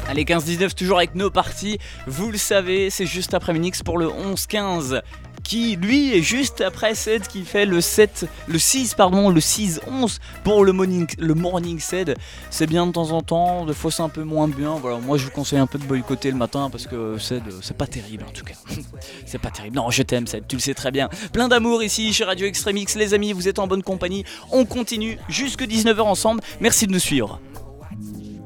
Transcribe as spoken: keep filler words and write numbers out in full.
Allez, quinze dix-neuf, toujours avec nos parties. Vous le savez, c'est juste après Minix pour le onze quinze. Qui lui est juste après sept, qui fait le sept, le six pardon, le six onze pour le morning, le morning sept. C'est bien de temps en temps, des fois c'est un peu moins bien. Voilà, moi je vous conseille un peu de boycotter le matin parce que sept, c'est pas terrible en tout cas. C'est pas terrible. Non, je t'aime sept, tu le sais très bien. Plein d'amour ici chez Radio Extremix, les amis, vous êtes en bonne compagnie. On continue jusque dix-neuf heures ensemble. Merci de nous suivre.